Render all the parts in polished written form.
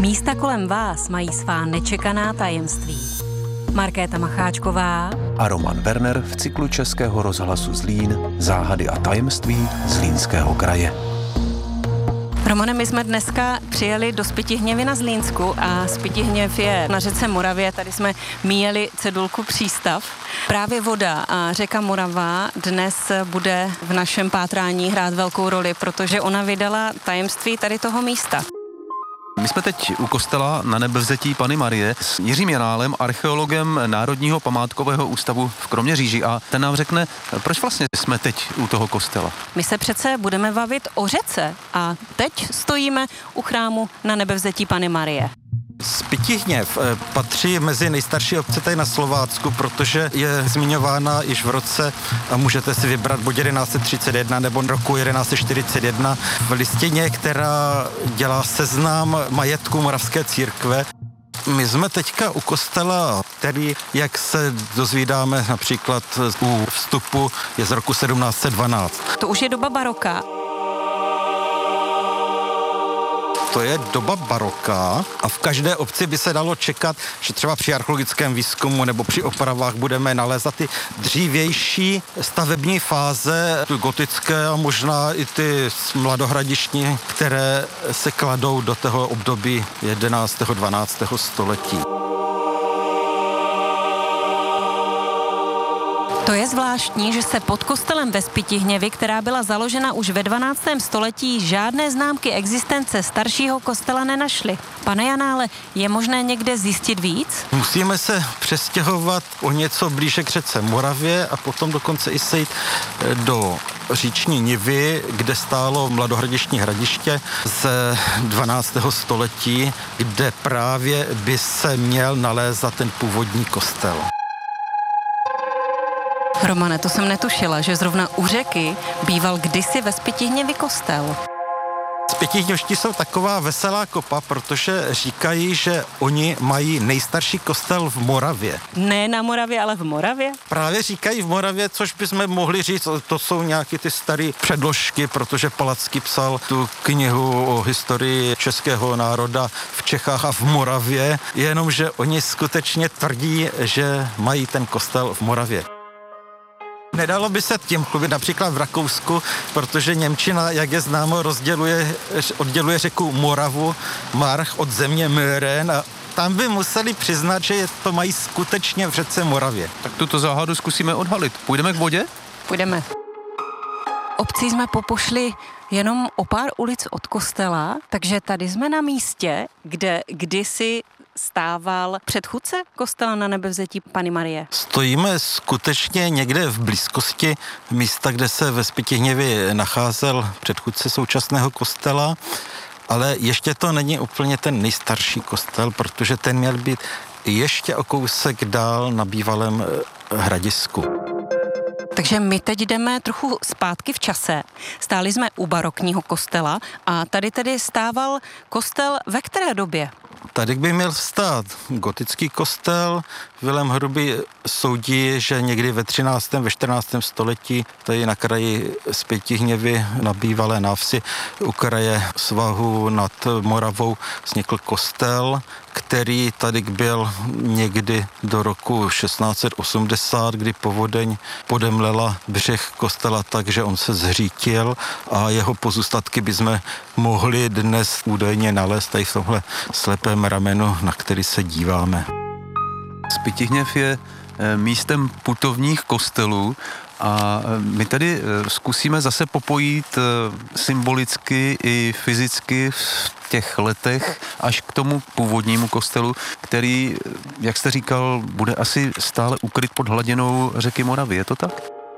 Místa kolem vás mají svá nečekaná tajemství. Markéta Macháčková a Roman Werner v cyklu Českého rozhlasu Zlín Záhady a tajemství Zlínského kraje. Romane, my jsme dneska přijeli do Spytihněvy na Zlínsku a Spytihněv je na řece Moravě. Tady jsme míjeli cedulku přístav. Právě voda a řeka Morava dnes bude v našem pátrání hrát velkou roli, protože ona vydala tajemství tady toho místa. My jsme teď u kostela Na Nebevzetí Panny Marie s Jiřím Janálem, archeologem Národního památkového ústavu v Kroměříži, a ten nám řekne, proč vlastně jsme teď u toho kostela. My se přece budeme bavit o řece a teď stojíme u chrámu Na Nebevzetí Panny Marie. Spytihněv patří mezi nejstarší obce tady na Slovácku, protože je zmiňována již v roce, a můžete si vybrat buď 1131 nebo roku 1141 v listině, která dělá seznam majetku Moravské církve. My jsme teďka u kostela, který, jak se dozvídáme například u vstupu, je z roku 1712. To už je doba baroka. To je doba baroka a v každé obci by se dalo čekat, že třeba při archeologickém výzkumu nebo při opravách budeme nalézat ty dřívější stavební fáze, ty gotické a možná i ty mladohradištní, které se kladou do toho období 11. 12. století. To je zvláštní, že se pod kostelem ve Spytihněvi, která byla založena už ve 12. století, žádné známky existence staršího kostela nenašly. Pane Janále, je možné někde zjistit víc? Musíme se přestěhovat o něco blíže k řece Moravě a potom dokonce i sejít do říční nivy, kde stálo mladohradištní hradiště z 12. století, kde právě by se měl nalézat ten původní kostel. Romane, to jsem netušila, že zrovna u řeky býval kdysi ve Spytihněvi kostel. Spytihněvští jsou taková veselá kopa, protože říkají, že oni mají nejstarší kostel v Moravě. Ne na Moravě, ale v Moravě? Právě říkají v Moravě, což bychom mohli říct, to jsou nějaké ty staré předložky, protože Palacký psal tu knihu o historii českého národa v Čechách a v Moravě, jenomže oni skutečně tvrdí, že mají ten kostel v Moravě. Nedalo by se tím chlubit například v Rakousku, protože němčina, jak je známo, odděluje řeku Moravu, March od země Möhren, a tam by museli přiznat, že to mají skutečně v řece Moravě. Tak tuto záhadu zkusíme odhalit. Půjdeme k vodě? Půjdeme. Obcí jsme popošli jenom o pár ulic od kostela, takže tady jsme na místě, kde kdysi stával předchůdce kostela Na Nebevzetí Panny Marie. Stojíme skutečně někde v blízkosti místa, kde se ve Spytihněvi nacházel předchůdce současného kostela, ale ještě to není úplně ten nejstarší kostel, protože ten měl být ještě o kousek dál na bývalém hradisku. Takže my teď jdeme trochu zpátky v čase. Stáli jsme u barokního kostela a tady tedy stával kostel ve které době? Tady by měl stát gotický kostel. Vilém Hrubý soudí, že někdy ve 13. ve 14. století tady na kraji Spytihněvy, na bývalé návsi u kraje svahu nad Moravou vznikl kostel, který tady byl někdy do roku 1680, kdy povodeň podemlela břeh kostela tak, že on se zhřítil a jeho pozůstatky bychom mohli dnes údajně nalézt tady v tomhle slepém ramenu, na který se díváme. Spytihněv je místem putovních kostelů a my tady zkusíme zase popojit symbolicky i fyzicky v těch letech až k tomu původnímu kostelu, který, jak jste říkal, bude asi stále ukryt pod hladinou řeky Moravy, je to tak?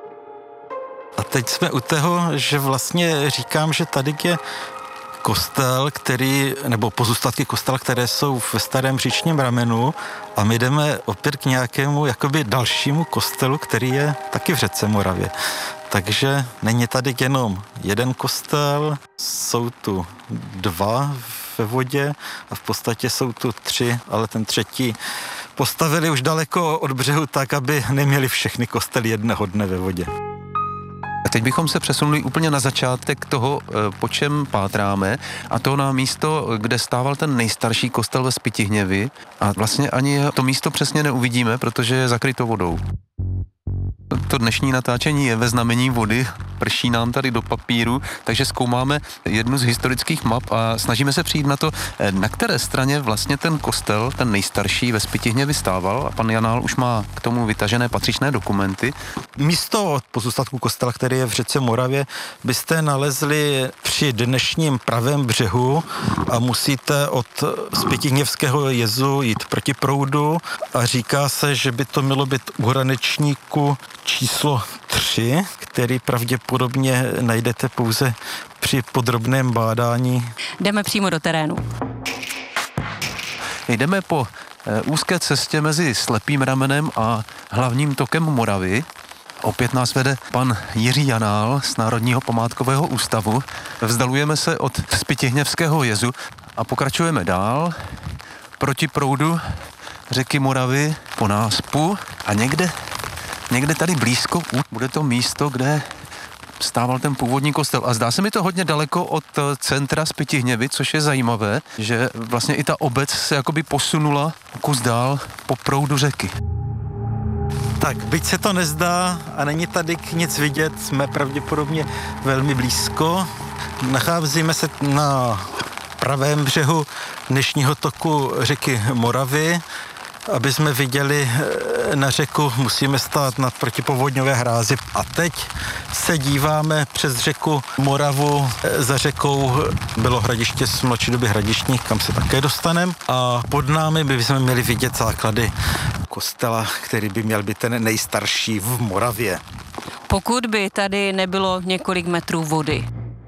A teď jsme u toho, že vlastně říkám, že tady je kostel, nebo pozůstatky kostela, které jsou ve starém říčním ramenu, a my jdeme opět k nějakému jakoby dalšímu kostelu, který je taky v řece Moravě. Takže není tady jenom jeden kostel, jsou tu dva ve vodě a v podstatě jsou tu tři, ale ten třetí postavili už daleko od břehu tak, aby neměli všechny kostely jednoho dne ve vodě. teď bychom se přesunuli úplně na začátek toho, po čem pátráme, a to na místo, kde stával ten nejstarší kostel ve Spytihněvi, a vlastně ani to místo přesně neuvidíme, protože je zakryto vodou. To dnešní natáčení je ve znamení vody, prší nám tady do papíru, takže zkoumáme jednu z historických map a snažíme se přijít na to, na které straně vlastně ten kostel, ten nejstarší ve Spytihněvi stával, a pan Janál už má k tomu vytažené patřičné dokumenty. Místo od pozůstatku kostela, který je v řece Moravě, byste nalezli při dnešním pravém břehu a musíte od Spytihněvského jezu jít proti proudu a říká se, že by to mělo být u hraničníku číslo 3, který pravděpodobně najdete pouze při podrobném bádání. Jdeme přímo do terénu. Jdeme po úzké cestě mezi Slepým ramenem a hlavním tokem Moravy. Opět nás vede pan Jiří Janál z Národního památkového ústavu. Vzdalujeme se od Spytihněvského jezu a pokračujeme dál proti proudu řeky Moravy po náspu a někde tady blízko bude to místo, kde stával ten původní kostel. A zdá se mi to hodně daleko od centra Spytihněvy, což je zajímavé, že vlastně i ta obec se jakoby posunula kus dál po proudu řeky. Tak, byť se to nezdá a není tady nic vidět, jsme pravděpodobně velmi blízko. Nacházíme se na pravém břehu dnešního toku řeky Moravy. Aby jsme viděli na řeku, musíme stát na protipovodňové hrázi. A teď se díváme přes řeku Moravu. Za řekou bylo hradiště z mladší doby Hradištních, kam se také dostaneme. A pod námi bychom měli vidět základy kostela, který by měl být ten nejstarší v Moravě. Pokud by tady nebylo několik metrů vody.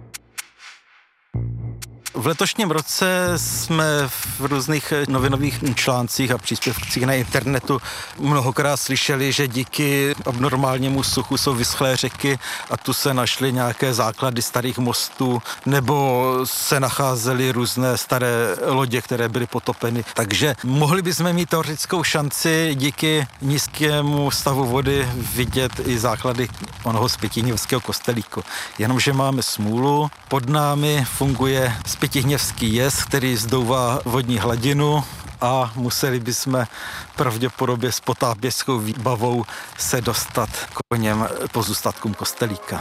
V letošním roce jsme v různých novinových článcích a příspěvcích na internetu mnohokrát slyšeli, že díky abnormálnímu suchu jsou vyschlé řeky a tu se našly nějaké základy starých mostů, nebo se nacházely různé staré lodě, které byly potopeny. Takže mohli bychom mít teoretickou šanci díky nízkému stavu vody vidět i základy onoho Spytihněvského kostelíku. Jenomže máme smůlu, pod námi funguje Spytihněvský jez, který zdouvá vodní hladinu a museli bychom pravděpodobně s potápěčskou výbavou se dostat k něm pozůstatkům kostelíka.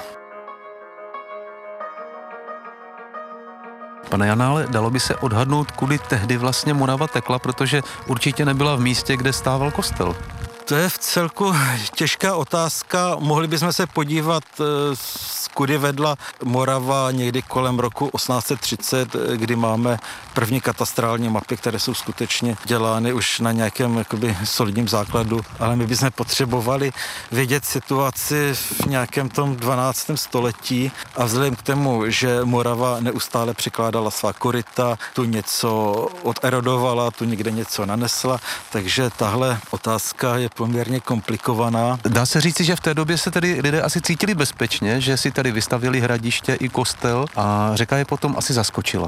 Pane Janále, dalo by se odhadnout, kudy tehdy vlastně Morava tekla, protože určitě nebyla v místě, kde stával kostel. To je v celku těžká otázka. Mohli bychom se podívat, kudy vedla Morava někdy kolem roku 1830, kdy máme první katastrální mapy, které jsou skutečně dělány už na nějakém jakoby solidním základu, ale my bychom potřebovali vědět situaci v nějakém tom 12. století a vzhledem k tomu, že Morava neustále přikládala svá koryta, tu něco oderodovala, tu někde něco nanesla, takže tahle otázka je poměrně komplikovaná. Dá se říci, že v té době se tedy lidé asi cítili bezpečně, že si tady vystavili hradiště i kostel a řeka je potom asi zaskočila.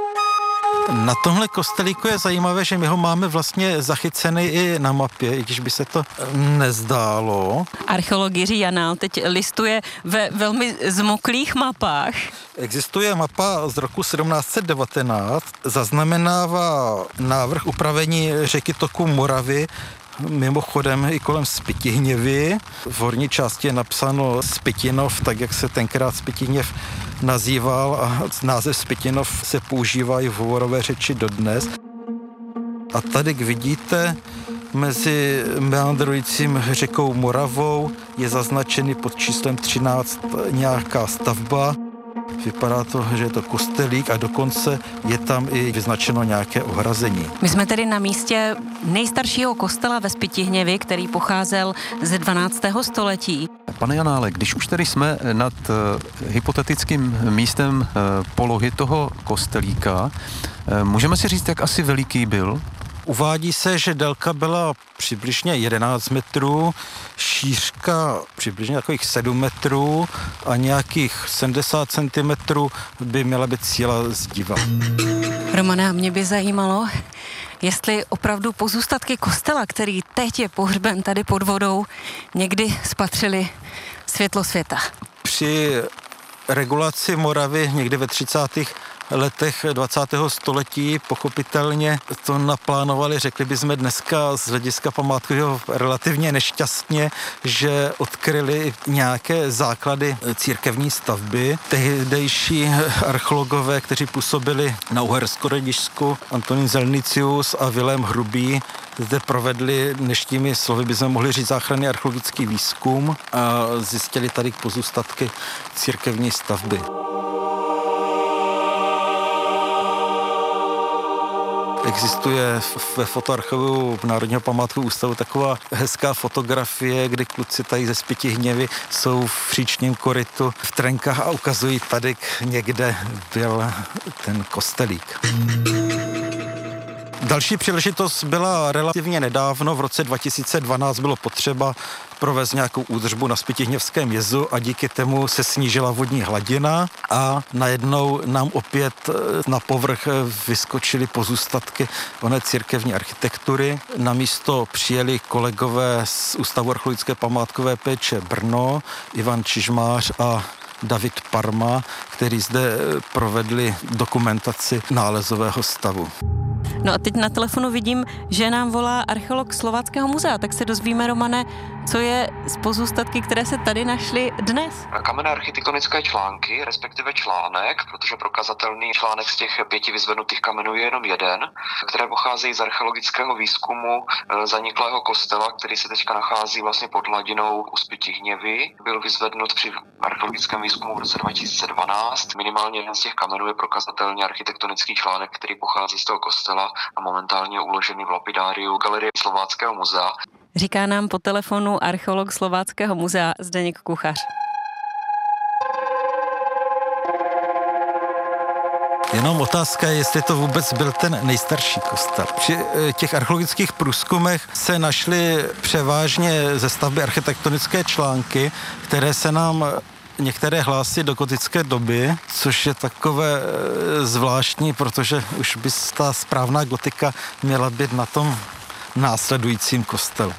Na tomhle kostelíku je zajímavé, že my ho máme vlastně zachycený i na mapě, i když by se to nezdálo. Archeolog Jiří Janál teď listuje ve velmi zmoklých mapách. Existuje mapa z roku 1719, zaznamenává návrh upravení řeky toku Moravy, mimochodem i kolem Spytihněvy. V horní části je napsáno Spytinov, tak jak se tenkrát Spytihněv nazýval a název Spytinov se používá i v hovorové řeči dodnes. A tady vidíte, mezi meandrujícím řekou Moravou je zaznačený pod číslem 13 nějaká stavba. Vypadá to, že je to kostelík a dokonce je tam i vyznačeno nějaké ohrazení. My jsme tedy na místě nejstaršího kostela ve Spytihněvi, který pocházel ze 12. století. Pane Janále, když už tady jsme nad hypotetickým místem polohy toho kostelíka, můžeme si říct, jak asi veliký byl? Uvádí se, že délka byla přibližně 11 metrů, šířka přibližně takových 7 metrů a nějakých 70 cm by měla být síla zdiva. Romana, mě by zajímalo, jestli opravdu pozůstatky kostela, který teď je pohřben tady pod vodou, někdy spatřili světlo světa. při regulaci Moravy někdy ve 30. letech 20. století pochopitelně to naplánovali, řekli bychom dneska z hlediska památkového relativně nešťastně, že odkryli nějaké základy církevní stavby. Tehdejší archeologové, kteří působili na Uhersko-Hradišťsku, Antonín Zelnicius a Vilém Hrubý, zde provedli dnešními slovy bychom mohli říct záchranný archeologický výzkum a zjistili tady pozůstatky církevní stavby. Existuje ve fotoarchivu Národního památkového ústavu taková hezká fotografie, kdy kluci tady ze Spytihněvy jsou v říčním korytu v trenkách a ukazují tady, někde byl ten kostelík. Další příležitost byla relativně nedávno, v roce 2012 bylo potřeba provést nějakou údržbu na Spytihněvském jezu a díky tomu se snížila vodní hladina a najednou nám opět na povrch vyskočily pozůstatky oné církevní architektury. Na místo přijeli kolegové z Ústavu archeologické památkové péče Brno, Ivan Čižmář a David Parma, který zde provedli dokumentaci nálezového stavu. No a teď na telefonu vidím, že nám volá archeolog Slováckého muzea, tak se dozvíme, Romane, co je z pozůstatky, které se tady našly dnes. Kamenné architektonické články, respektive článek, protože prokazatelný článek z těch 5 vyzvednutých kamenů je jenom jeden, které pocházejí z archeologického výzkumu zaniklého kostela, který se teďka nachází vlastně pod hladinou u Spytihněvy. Byl vyzvednut při archeologickém výzkumu v roce 2012. Minimálně jeden z těch kamenů je prokazatelný architektonický článek, který pochází z toho kostela a momentálně je uložený v lapidáriu Galerie Slováckého muzea. Říká nám po telefonu archeolog Slováckého muzea Zdeněk Kuchař. Jenom otázka je, jestli to vůbec byl ten nejstarší kostel. Při těch archeologických průzkumech se našly převážně ze stavby architektonické články, které se nám některé hlásí do gotické doby, což je takové zvláštní, protože už by ta správná gotika měla být na tom následujícím kostelu.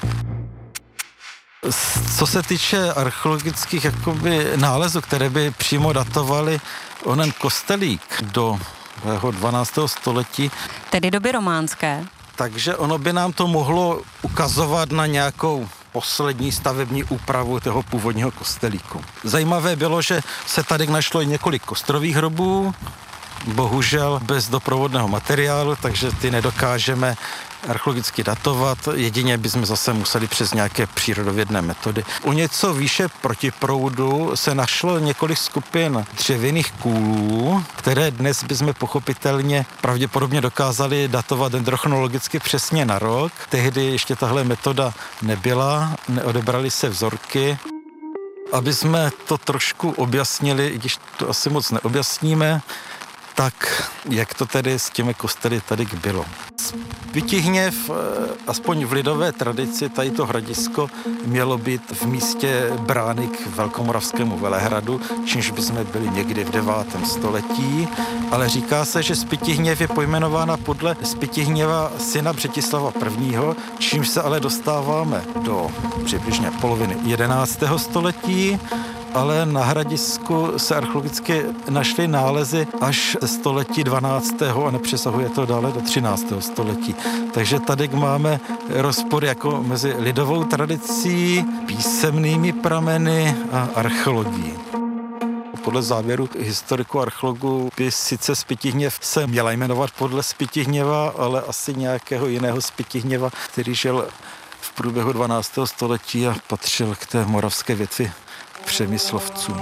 Co se týče archeologických nálezů, které by přímo datovaly onen kostelík do 12. století, tedy doby románské. Takže ono by nám to mohlo ukazovat na nějakou poslední stavební úpravu toho původního kostelíku. Zajímavé bylo, že se tady našlo i několik kostrových hrobů, bohužel bez doprovodného materiálu, takže ty nedokážeme archeologicky datovat, jedině bychom zase museli přes nějaké přírodovědné metody. O něco výše proti proudu se našlo několik skupin dřevěných kůlů, které dnes bychom pochopitelně pravděpodobně dokázali datovat dendrochronologicky přesně na rok. Tehdy ještě tahle metoda nebyla, neodebrali se vzorky. Aby jsme to trošku objasnili, i když to asi moc neobjasníme, tak jak to tedy s těmi kostely tady bylo. Spytihněv, aspoň v lidové tradici, tady to hradisko mělo být v místě brány k Velkomoravskému Velehradu, čímž bychom byli někdy v 9. století, ale říká se, že Spytihněv je pojmenována podle Spytihněva syna Břetislava I., čímž se ale dostáváme do přibližně poloviny 11. století, ale na Hradisku se archeologicky našly nálezy až ze století 12. a nepřesahuje to dále do 13. století. Takže tady máme rozpor jako mezi lidovou tradicí, písemnými prameny a archeologií. Podle závěru historiků archeologů by sice Spytihněv se měla jmenovat podle Spytihněva, ale asi nějakého jiného Spytihněva, který žil v průběhu 12. století a patřil k té moravské větvi Přemyslovců.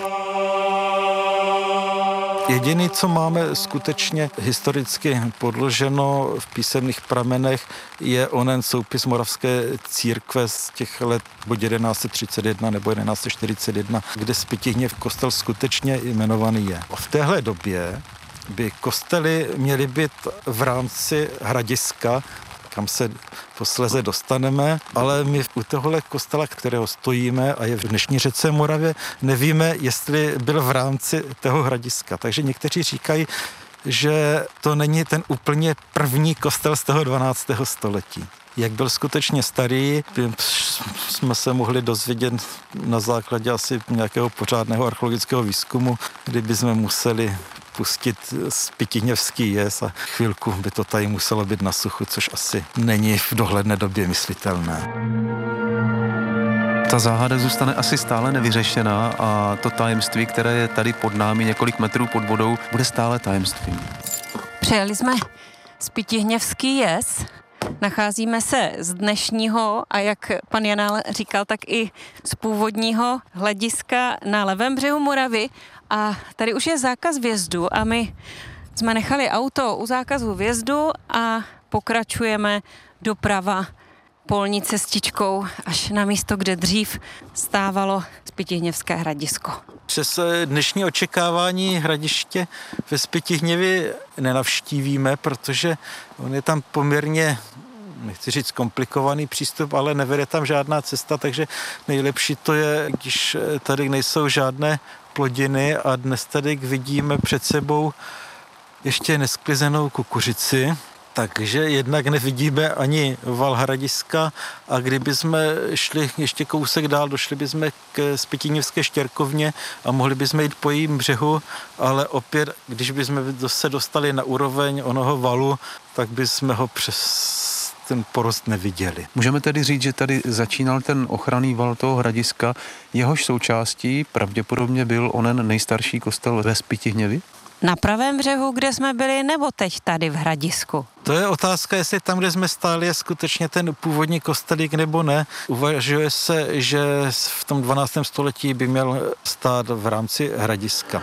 Jediné, co máme skutečně historicky podloženo v písemných pramenech, je onen soupis moravské církve z těch let buď 1131 nebo 1141, kde Spytihněv kostel skutečně jmenovaný je. V téhle době by kostely měly být v rámci hradiska, kam se posléze dostaneme, ale my u tohohle kostela, kterého stojíme a je v dnešní řece Moravě, nevíme, jestli byl v rámci toho hradiska. Takže někteří říkají, že to není ten úplně první kostel z toho 12. století. Jak byl skutečně starý, jsme se mohli dozvědět na základě asi nějakého pořádného archeologického výzkumu, kdyby jsme museli pustit Spytihněvský jez a chvilku by to tady muselo být na suchu, což asi není v dohledné době myslitelné. Ta záhada zůstane asi stále nevyřešená a to tajemství, které je tady pod námi několik metrů pod vodou, bude stále tajemstvím. Přijeli jsme Spytihněvský jez. Nacházíme se z dnešního a jak pan Janál říkal, tak i z původního hlediska na levém břehu Moravy a tady už je zákaz vjezdu a my jsme nechali auto u zákazu vjezdu a pokračujeme doprava polní cestičkou až na místo, kde dřív stávalo Spytihněvské hradisko. Přes dnešní očekávání hradiště ve Spytihněvi nenavštívíme, protože on je tam poměrně, nechci říct komplikovaný přístup, ale nevede tam žádná cesta, takže nejlepší to je, když tady nejsou žádné plodiny a dnes tady vidíme před sebou ještě nesklizenou kukuřici, takže jednak nevidíme ani val hradiska a kdyby jsme šli ještě kousek dál, došli bychom k Spytihněvské štěrkovně a mohli bychom jít po jejím břehu, ale opět, když bychom se dostali na úroveň onoho valu, tak bychom ho přes ten porost neviděli. Můžeme tedy říct, že tady začínal ten ochranný val toho hradiska, jehož součástí pravděpodobně byl onen nejstarší kostel ve Spytihněvi? Na pravém břehu, kde jsme byli, nebo teď tady v Hradisku? To je otázka, jestli tam, kde jsme stáli, je skutečně ten původní kostelík nebo ne. Uvažuje se, že v tom 12. století by měl stát v rámci Hradiska.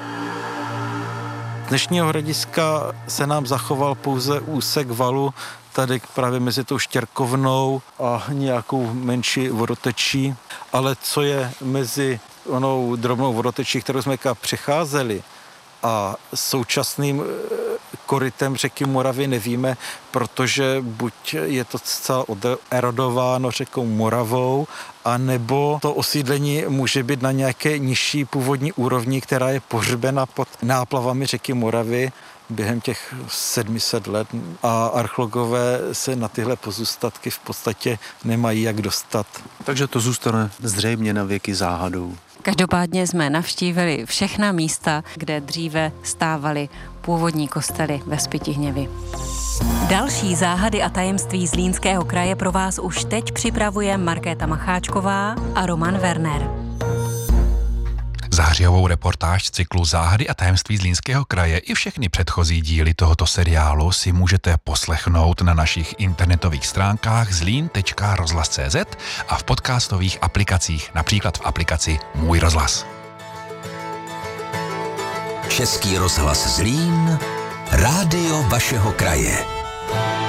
Z dnešního Hradiska se nám zachoval pouze úsek valu, tady právě mezi tou štěrkovnou a nějakou menší vodotečí, ale co je mezi onou drobnou vodotečí, kterou jsme přecházeli, a současným korytem řeky Moravy nevíme, protože buď je to zcela erodováno řekou Moravou, anebo to osídlení může být na nějaké nižší původní úrovni, která je pohřbena pod náplavami řeky Moravy během těch 700 let a archeologové se na tyhle pozůstatky v podstatě nemají jak dostat. Takže to zůstane zřejmě na věky záhadou. Každopádně jsme navštívili všechna místa, kde dříve stávaly původní kostely ve Spytihněvi. Další záhady a tajemství Zlínského kraje pro vás už teď připravuje Markéta Macháčková a Roman Werner. Zářijovou reportáž z cyklu Záhady a tajemství Zlínského kraje i všechny předchozí díly tohoto seriálu si můžete poslechnout na našich internetových stránkách zlin.rozhlas.cz a v podcastových aplikacích, například v aplikaci Můj rozhlas. Český rozhlas Zlín, rádio vašeho kraje.